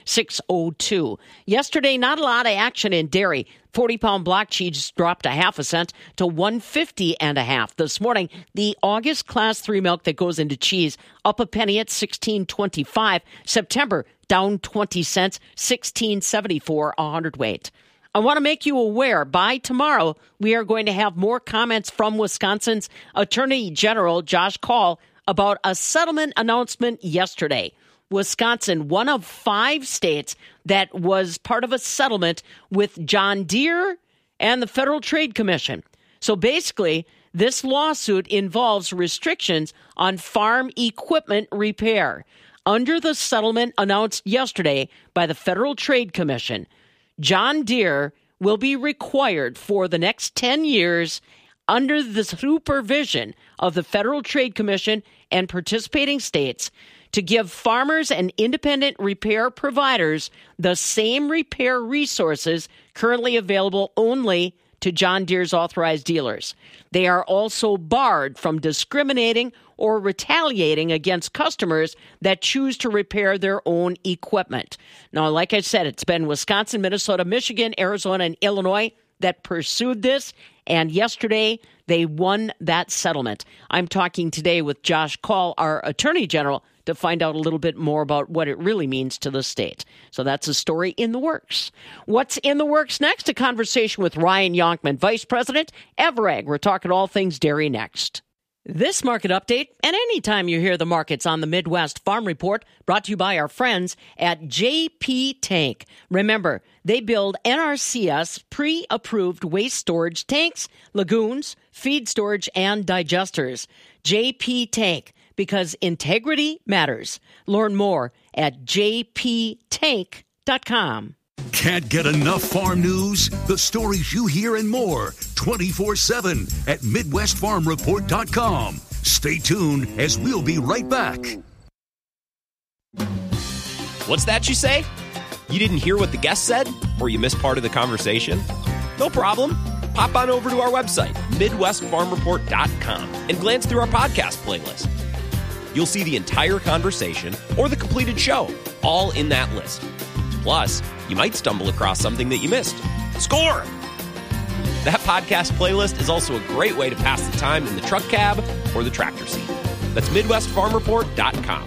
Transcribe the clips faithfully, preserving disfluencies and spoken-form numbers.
six oh two. Yesterday, not a lot of action in dairy. forty-pound block cheese dropped a half a cent to one fifty and a half. This morning, the August Class three milk that goes into cheese up a penny at sixteen twenty-five. September, down twenty cents, sixteen seventy-four a hundredweight. I want to make you aware, by tomorrow, we are going to have more comments from Wisconsin's Attorney General, Josh Kaul, about a settlement announcement yesterday. Wisconsin, one of five states that was part of a settlement with John Deere and the Federal Trade Commission. So basically, this lawsuit involves restrictions on farm equipment repair. Under the settlement announced yesterday by the Federal Trade Commission, John Deere will be required for the next ten years under the supervision of the Federal Trade Commission and participating states to give farmers and independent repair providers the same repair resources currently available only to John Deere's authorized dealers. They are also barred from discriminating or retaliating against customers that choose to repair their own equipment. Now, like I said, it's been Wisconsin, Minnesota, Michigan, Arizona, and Illinois that pursued this, and yesterday they won that settlement. I'm talking today with Josh Kaul, our Attorney General, to find out a little bit more about what it really means to the state. So that's a story in the works. What's in the works next? A conversation with Ryan Yonkman, Vice President, Everag. We're talking all things dairy next. This market update, and anytime you hear the markets on the Midwest Farm Report, brought to you by our friends at J P Tank. Remember, they build N R C S pre-approved waste storage tanks, lagoons, feed storage, and digesters. J P Tank, because integrity matters. Learn more at j p tank dot com. Can't get enough farm news? The stories you hear and more twenty-four seven at midwest farm report dot com. Stay tuned as we'll be right back. What's that you say? You didn't hear what the guest said? Or you missed part of the conversation? No problem. Hop on over to our website, midwest farm report dot com, and glance through our podcast playlist. You'll see the entire conversation or the completed show, all in that list. Plus, you might stumble across something that you missed. Score! That podcast playlist is also a great way to pass the time in the truck cab or the tractor seat. That's midwest farm report dot com.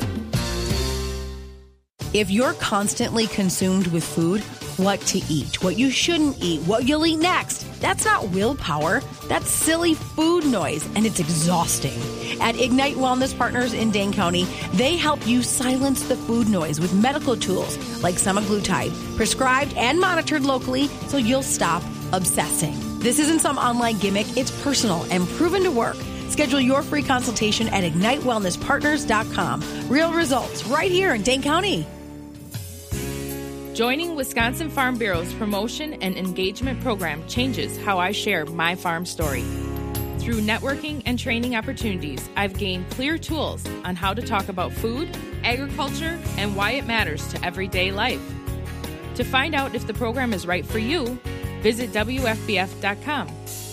If you're constantly consumed with food, what to eat, what you shouldn't eat, what you'll eat next, that's not willpower. That's silly food noise, and it's exhausting. At Ignite Wellness Partners in Dane County, they help you silence the food noise with medical tools like semaglutide, prescribed and monitored locally so you'll stop obsessing. This isn't some online gimmick. It's personal and proven to work. Schedule your free consultation at ignite wellness partners dot com. Real results right here in Dane County. Joining Wisconsin Farm Bureau's promotion and engagement program changes how I share my farm story. Through networking and training opportunities, I've gained clear tools on how to talk about food, agriculture, and why it matters to everyday life. To find out if the program is right for you, visit w f b f dot com.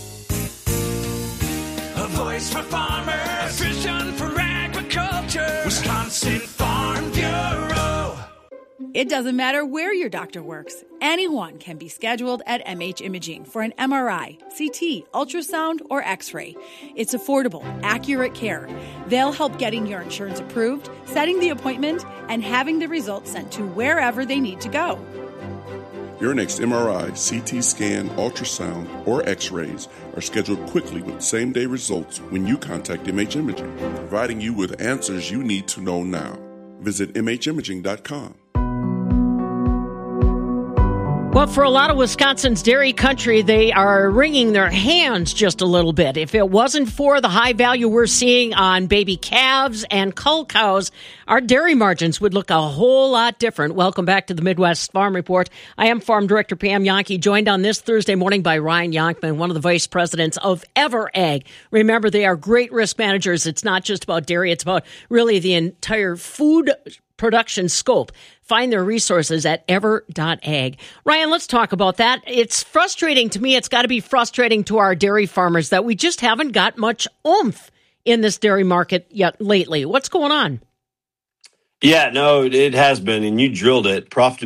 A voice for farmers, a vision for agriculture, Wisconsin Farm Bureau. It doesn't matter where your doctor works. Anyone can be scheduled at M H Imaging for an M R I, C T, ultrasound, or X-ray. It's affordable, accurate care. They'll help getting your insurance approved, setting the appointment, and having the results sent to wherever they need to go. Your next M R I, C T scan, ultrasound, or X-rays are scheduled quickly with same-day results when you contact M H Imaging, providing you with answers you need to know now. Visit m h imaging dot com. Well, for a lot of Wisconsin's dairy country, they are wringing their hands just a little bit. If it wasn't for the high value we're seeing on baby calves and cull cows, our dairy margins would look a whole lot different. Welcome back to the Midwest Farm Report. I am Farm Director Pam Jahnke, joined on this Thursday morning by Ryan Yonkman, one of the vice presidents of Everag. Remember, they are great risk managers. It's not just about dairy. It's about really the entire food production scope. Find their resources at ever dot ag. Ryan, let's talk about that. It's frustrating to me. It's got to be frustrating to our dairy farmers that we just haven't got much oomph in this dairy market yet lately. What's going on? Yeah, no, it has been, and you drilled it. Profit